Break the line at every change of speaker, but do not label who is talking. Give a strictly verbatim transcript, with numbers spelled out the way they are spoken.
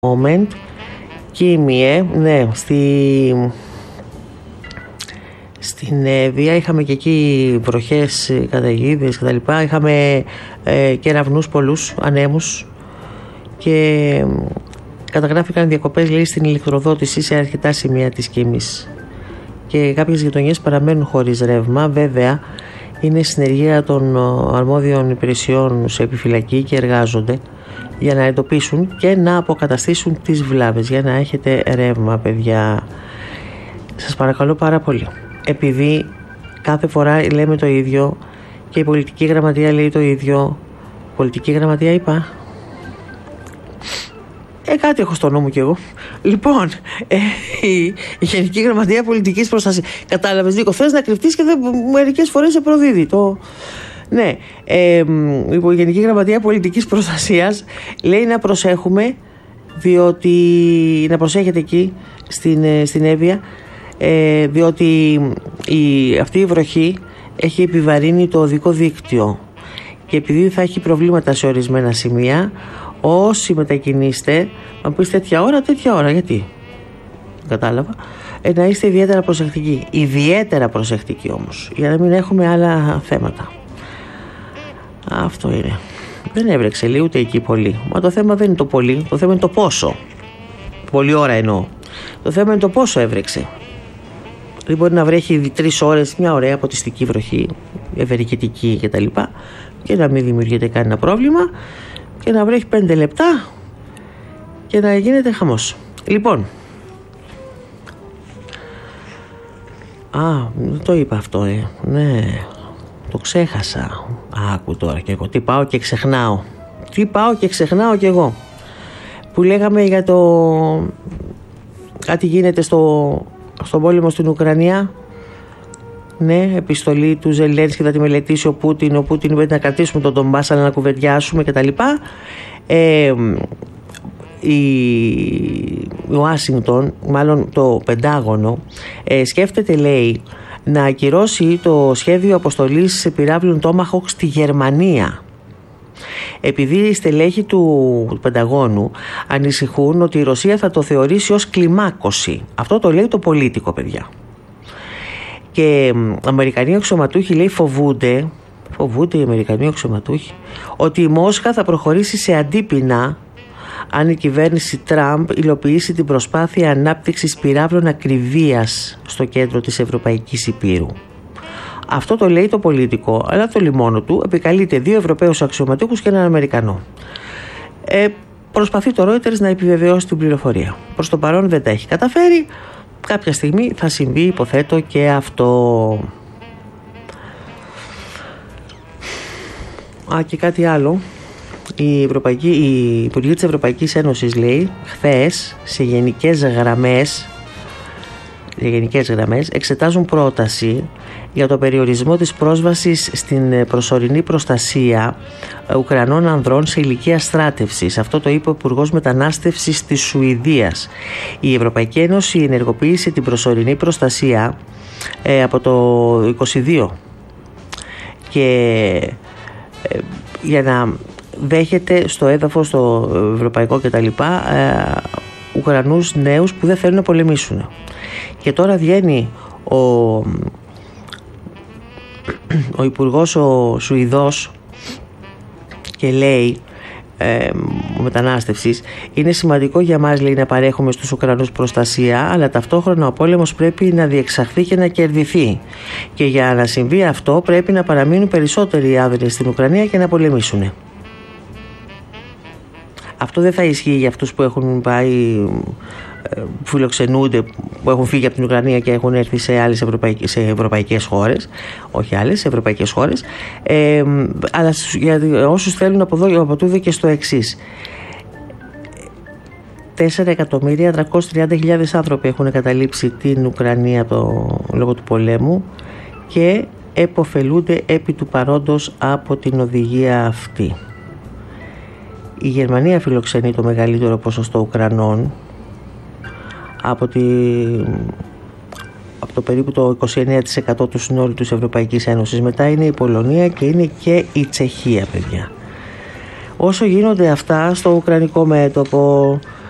moment. Κίμιε, ναι, στη... στην Εύβοια είχαμε και εκεί βροχές, καταιγίδες κτλ. Είχαμε ε, κεραυνούς πολλούς, ανέμους και καταγράφηκαν διακοπές, λέει, στην ηλεκτροδότηση σε αρκετά σημεία της Κίμης και κάποιες γειτονιές παραμένουν χωρίς ρεύμα. Βέβαια είναι συνεργεία των αρμόδιων υπηρεσιών σε επιφυλακή και εργάζονται για να εντοπίσουν και να αποκαταστήσουν τις βλάβες, για να έχετε ρεύμα, παιδιά. Σας παρακαλώ πάρα πολύ, επειδή κάθε φορά λέμε το ίδιο και η πολιτική γραμματεία λέει το ίδιο. Πολιτική γραμματεία είπα, Ε, κάτι έχω στο νου μου κι εγώ. Λοιπόν, ε, η, η Γενική Γραμματεία Πολιτικής Προστασίας. Κατάλαβες, Νίκο, θες να κρυφτείς και δεν, μερικές φορές σε προδίδει. Το... Ναι, ε, η Γενική Γραμματεία Πολιτικής Προστασίας λέει να προσέχουμε, διότι να προσέχετε εκεί στην, στην Εύβοια, ε, διότι η, αυτή η βροχή έχει επιβαρύνει το οδικό δίκτυο και επειδή θα έχει προβλήματα σε ορισμένα σημεία, όσοι μετακινείστε, να πεις τέτοια ώρα, τέτοια ώρα, γιατί κατάλαβα, ε, να είστε ιδιαίτερα προσεκτικοί, ιδιαίτερα προσεκτικοί όμως, για να μην έχουμε άλλα θέματα. Αυτό είναι. Δεν έβρεξε λίγο ούτε εκεί πολύ. Μα το θέμα δεν είναι το πολύ, το θέμα είναι το πόσο. Πολλή ώρα εννοώ. Το θέμα είναι το πόσο έβρεξε. Δηλαδή μπορεί να βρέχει τρεις ώρες, μια ωραία ποτιστική βροχή, ευερικητική κτλ. Και να μην δημιουργείται κανένα πρόβλημα, και να βρέχει πέντε λεπτά και να γίνεται χαμός. Λοιπόν, α, το είπα αυτό, ε. Ναι, το ξέχασα. Άκου τώρα και εγώ, τι πάω και ξεχνάω. Τι πάω και ξεχνάω κι εγώ. Που λέγαμε για το... κάτι γίνεται στο... στον πόλεμο στην Ουκρανία. Ναι, επιστολή του Ζελένσκι, θα τη μελετήσει ο Πούτιν. Ο Πούτιν είπε να κρατήσουμε τον Ντομπάς, αλλά να κουβεντιάσουμε κτλ. Ε, η Ουάσιγκτον, μάλλον το Πεντάγωνο, ε, σκέφτεται, λέει, να ακυρώσει το σχέδιο αποστολής πυράβλων Tomahawk στη Γερμανία. Επειδή οι στελέχοι του Πενταγώνου ανησυχούν ότι η Ρωσία θα το θεωρήσει ως κλιμάκωση. Αυτό το λέει το Πολίτικο, παιδιά. Και Αμερικανοί αξιωματούχοι, λέει, φοβούνται, φοβούνται οι Αμερικανοί αξιωματούχοι, ότι η Μόσχα θα προχωρήσει σε αντίπεινα αν η κυβέρνηση Τραμπ υλοποιήσει την προσπάθεια ανάπτυξης πυράβλων ακριβίας στο κέντρο της Ευρωπαϊκής Υπήρου. Αυτό το λέει το Πολίτικο, αλλά το λιμόνο του επικαλείται δύο Ευρωπαίους αξιωματούχους και έναν Αμερικανό. Ε, προσπαθεί το Reuters να επιβεβαιώσει την πληροφορία. Προς το παρόν δεν τα έχει καταφέρει. Κάποια στιγμή θα συμβεί, υποθέτω, και αυτό. Α, και κάτι άλλο. Η, Ευρωπαϊκή, η Υπουργή της Ευρωπαϊκής Ένωσης, λέει, χθες σε γενικές γραμμές, σε γενικές γραμμές εξετάζουν πρόταση για το περιορισμό της πρόσβασης στην προσωρινή προστασία Ουκρανών ανδρών σε ηλικία στράτευσης. Αυτό το είπε ο Υπουργός Μετανάστευσης της Σουηδίας. Η Ευρωπαϊκή Ένωση ενεργοποίησε την προσωρινή προστασία ε, από το είκοσι δύο και ε, για να δέχεται στο έδαφος, στο ευρωπαϊκό κτλ. Ε, Ουκρανούς νέους που δεν θέλουν να πολεμήσουν. Και τώρα βγαίνει ο, ο Υπουργός ο Σουηδός και λέει, ε, μετανάστευσης, είναι σημαντικό για μας, λέει, να παρέχουμε στους Ουκρανούς προστασία, αλλά ταυτόχρονα ο πόλεμος πρέπει να διεξαχθεί και να κερδιθεί. Και για να συμβεί αυτό πρέπει να παραμείνουν περισσότεροι άνδρες στην Ουκρανία και να πολεμήσουν. Αυτό δεν θα ισχύει για αυτούς που έχουν πάει, που φιλοξενούνται, που έχουν φύγει από την Ουκρανία και έχουν έρθει σε άλλες ευρωπαϊκές, σε ευρωπαϊκές χώρες, όχι άλλες, σε ευρωπαϊκές χώρες, ε, αλλά για όσους θέλουν από εδώ, από τούδε και στο εξής. τέσσερα εκατομμύρια τριακόσιες τριάντα χιλιάδες άνθρωποι έχουν καταλήψει την Ουκρανία το, λόγω του πολέμου και επωφελούνται επί του παρόντος από την οδηγία αυτή. Η Γερμανία φιλοξενεί το μεγαλύτερο ποσοστό Ουκρανών, από, τη, από το περίπου το είκοσι εννέα τοις εκατό του συνόλου της Ευρωπαϊκής Ένωσης. Μετά είναι η Πολωνία και είναι και η Τσεχία, παιδιά. Όσο γίνονται αυτά στο ουκρανικό μέτωπο,